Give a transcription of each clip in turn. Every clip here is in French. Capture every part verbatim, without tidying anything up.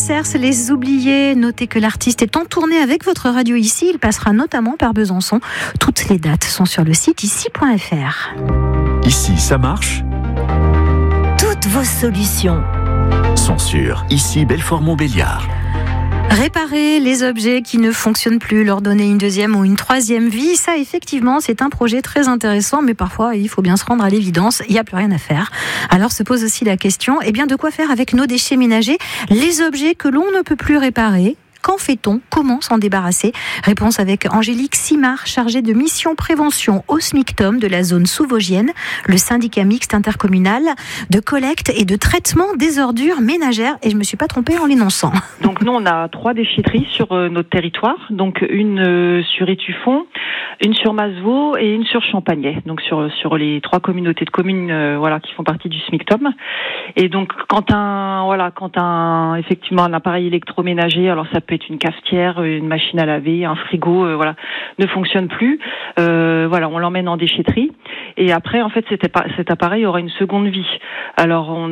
Cers, Les Oubliés. Notez que l'artiste est en tournée avec votre radio ici. Il passera notamment par Besançon. Toutes les dates sont sur le site ici point f r. Ici, ça marche. Toutes vos solutions sont sur Ici Belfort-Montbéliard. Réparer les objets qui ne fonctionnent plus, leur donner une deuxième ou une troisième vie, ça effectivement c'est un projet très intéressant, mais parfois il faut bien se rendre à l'évidence, il n'y a plus rien à faire. Alors se pose aussi la question, eh bien de quoi faire avec nos déchets ménagers, les objets que l'on ne peut plus réparer? Qu'en fait-on? Comment s'en débarrasser? Réponse avec Angélique Simard, chargée de mission prévention au SMICTOM de la zone sous-vosgienne, le syndicat mixte intercommunal de collecte et de traitement des ordures ménagères. Et je ne me suis pas trompée en l'énonçant. Donc nous, on a trois déchetteries sur euh, notre territoire. Donc une euh, sur Étueffont, une sur Masevaux et une sur Champagney. Donc sur sur les trois communautés de communes, euh, voilà, qui font partie du SMICTOM. Et donc quand un voilà, quand un effectivement un appareil électroménager, alors ça peut être une cafetière, une machine à laver, un frigo, euh, voilà, ne fonctionne plus. Euh, voilà, on l'emmène en déchetterie. Et après, en fait, cet, cet appareil aura une seconde vie. Alors, on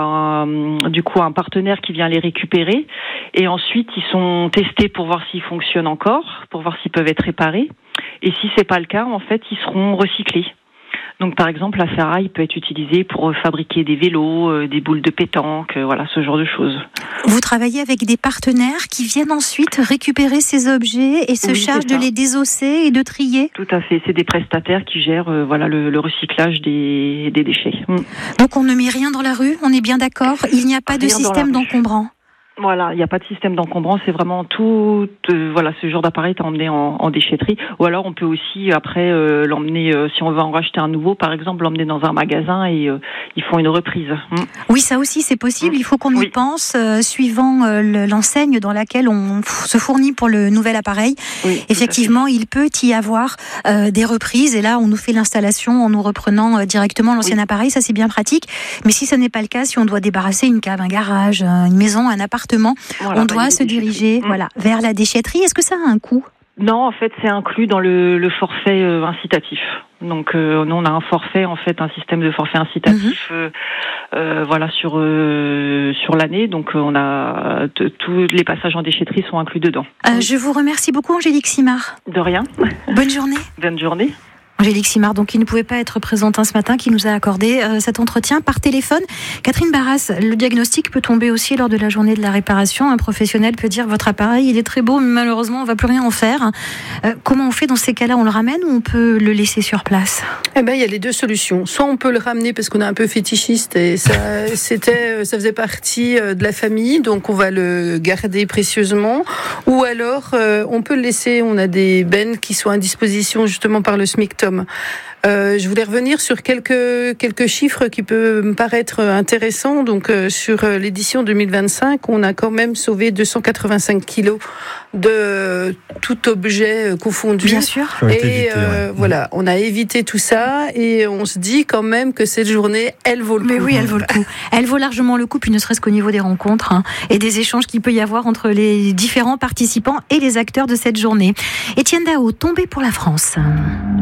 a euh, du coup un partenaire qui vient les récupérer. Et ensuite, ils sont testés pour voir s'ils fonctionnent encore, pour voir s'ils peuvent être réparés. Et si c'est pas le cas, en fait, ils seront recyclés. Donc, par exemple, la ferraille peut être utilisée pour fabriquer des vélos, euh, des boules de pétanque, euh, voilà, ce genre de choses. Vous travaillez avec des partenaires qui viennent ensuite récupérer ces objets et se oui, chargent de les désosser et de trier? Tout à fait, c'est des prestataires qui gèrent euh, voilà, le, le recyclage des, des déchets. Mm. Donc, on ne met rien dans la rue, on est bien d'accord? Il n'y a pas rien de système d'encombrant? Voilà, il n'y a pas de système d'encombrant, c'est vraiment tout, euh, voilà, ce genre d'appareil est emmené en, en déchetterie. Ou alors on peut aussi après euh, l'emmener, euh, si on veut en racheter un nouveau, par exemple, l'emmener dans un magasin et euh, ils font une reprise. Mmh. Oui, ça aussi c'est possible. Il faut qu'on oui. y pense euh, suivant euh, le, l'enseigne dans laquelle on f- se fournit pour le nouvel appareil. Oui, effectivement, il peut y avoir euh, des reprises et là on nous fait l'installation en nous reprenant euh, directement l'ancien oui. appareil. Ça c'est bien pratique. Mais si ce n'est pas le cas, si on doit débarrasser une cave, un garage, une maison, un appartement, Voilà, on doit bah, se diriger mmh. voilà, vers la déchetterie. Est-ce que ça a un coût? Non, en fait, c'est inclus dans le, le forfait euh, incitatif. Donc, euh, nous, on a un forfait, en fait, un système de forfait incitatif, mmh. euh, euh, voilà, sur euh, sur l'année. Donc, on a t- tous les passages en déchetterie sont inclus dedans. Euh, je vous remercie beaucoup, Angélique Simard. De rien. Bonne journée. Bonne journée. Angélique Simard, donc qui ne pouvait pas être présente ce matin, qui nous a accordé euh, cet entretien par téléphone. Catherine Barras, le diagnostic peut tomber aussi lors de la journée de la réparation. Un professionnel peut dire votre appareil, il est très beau, mais malheureusement, on ne va plus rien en faire. Euh, comment on fait dans ces cas-là? On le ramène ou on peut le laisser sur place? Eh ben, il y a les deux solutions. Soit on peut le ramener parce qu'on est un peu fétichiste et ça, c'était, ça faisait partie de la famille, donc on va le garder précieusement. Ou alors, euh, on peut le laisser. On a des bennes qui sont à disposition justement par le SMICTOM. Euh, je voulais revenir sur quelques quelques chiffres qui peuvent me paraître intéressants. Donc euh, sur l'édition deux mille vingt-cinq, on a quand même sauvé deux cent quatre-vingt-cinq kilos de tout objet confondu. Bien sûr. Et évité, euh, ouais. voilà, on a évité tout ça et on se dit quand même que cette journée, elle vaut le coup. Mais oui, elle vaut le coup. Elle vaut largement le coup, puis ne serait-ce qu'au niveau des rencontres hein, et des échanges qu'il peut y avoir entre les différents participants et les acteurs de cette journée. Étienne Dao, tombé pour la France.